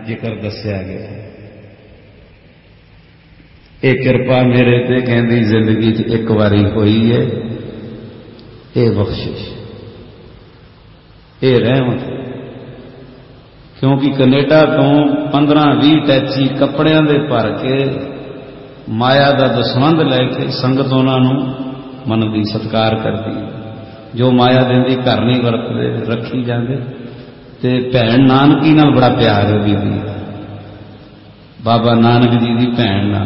जिक्र दस्या गया। ये कृपा मेरे ते कहती जिंदगी च एक बारी हुई है, ये बख्शिश, ये रहमत। क्योंकि कनेडा तो 15-20 टैची कपड़ियां दे भर के माया का दसवंध लैके संगत उन्होंने मनदी सत्कार करती। जो माया देंदी घर नहीं वरतते, रखी जाते। ते भैन नानकी नाल बड़ा प्यार है बीबी, बाबा नानक जी की भैन नाल।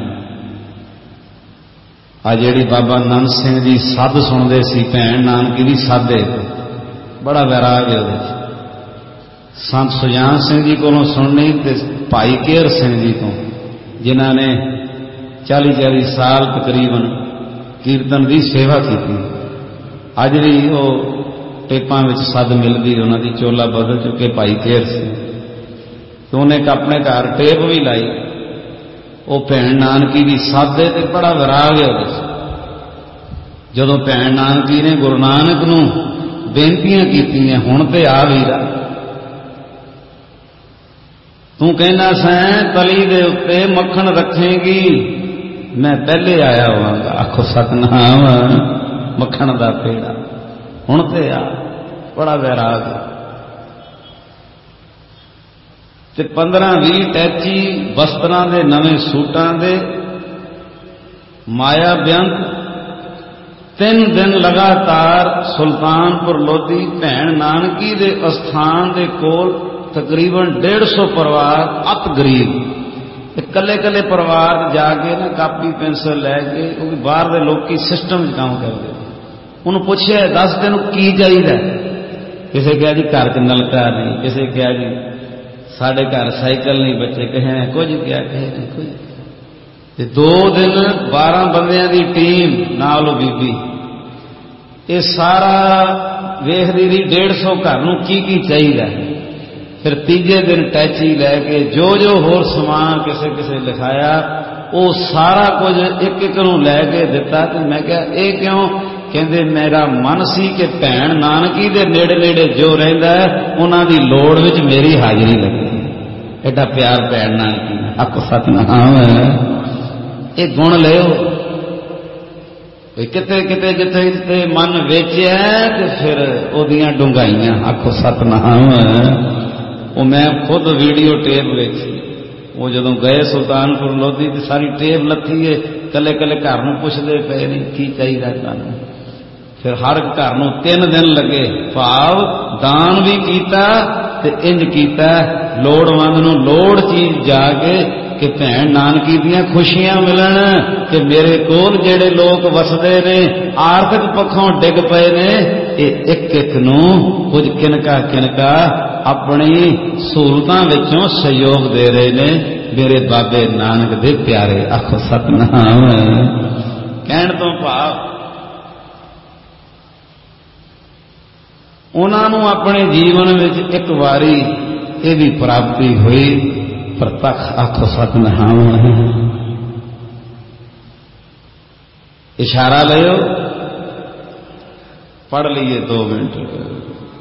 आ जिहड़ी बाबा नंद सिंह जी सद सुनते सी भैन नानकी की साधे, बड़ा वैराग है उहदे। संत सुजान सिंह जी को सुननी ते भाई केहर सिंह जी को, जिन्हां ने 40-40 साल तकरीबन कीर्तन की सेवा की। अज भी वो टेपां विच सद मिलती, उन्होंने चोला बदल चुके भाई केहर सिंह। तो उन्हें अपने घर टेप भी लाई, वो भैन नानकी की साधे ते बड़ा विराग है उहदे। जदों भैन नानकी ने गुरु नानक नूं बेनतियां कीतियां, हुण ते आ वीरा तू कहना सैं तली दे उत्ते मक्खन रखेंगी, मैं पहले आया होवांगा। आखो सतनाम, मक्खन दा पेड़ा हुण ते आ। बड़ा वैराग ते 15-20 टैची वस्त्रां दे, नवे सूटां दे, माया बेअंत। 3 दिन लगातार सुल्तानपुर लोधी भैन नानकी दे अस्थान दे कोल तकरीबन 150 परिवार अत गरीब कले कले परिवार जाके ना कापी पेंसिल लैके, क्योंकि बाहर के लोग सिस्टम काम करते। उन्होंने पूछा 10 दिन की चाहिए। किसी कहा जी घर च नलका नहीं, किसी कहा जी साढ़े घर साइकिल नहीं, बच्चे कहे कुछ क्या कहे नहीं कुछ। 2 दिन 12 बंदियां की टीम नाल बीबी, ये सारा वेखदी रही 150 घर नूं की चाहिए। फिर तीजे दिन टैची लैके जो जो होर समान किसे किसे लिखाया, वो सारा कुछ एक एक नूं लैके दिता। तो मैं क्या ये क्यों? कहते मेरा मन सी कि भैन नानकी दे नेड़े नेड़े जो रहिंदा है उन्हां दी लोड़ विच मेरी हाजिरी लगे। एडा प्यार भैन नानकी ने। आखो सतनाम, ये गुण लियो। किते किते जिथे जिथे मन वेचिया ते फिर ओदियां डुंगाइयां। आखो सतनाम। वो मैं खुद वीडियो टेप वेखी, वो जदों गए सुल्तानपुर लोधी तो सारी टेप लथी है, कले कले घर नूं पुछदे पे नहीं की चाहिए तुहानूं। फिर हर घर नूं 3 दिन लगे, भाव दान भी कीता ते इंज कीता लोड़वंद नूं लोड़ चीज जाके कि भैन नानकी दियां खुशियां मिलन, कि मेरे कोल जेड़े लोग वसदे ने आर्थिक पक्षों डिग पे ने, ये एक एक नूं कुछ किनका किनका अपनी सहूलतां विचों सहयोग दे रहे ने मेरे बाबे नानक दे प्यारे। आखो सतनाम। कहण तो भाव उन्होंने अपने जीवन में एक बारी ये भी प्राप्ति हुई, प्रतख। आखो सतनाम। इशारा लियो, पढ़ लीए 2 मिनट।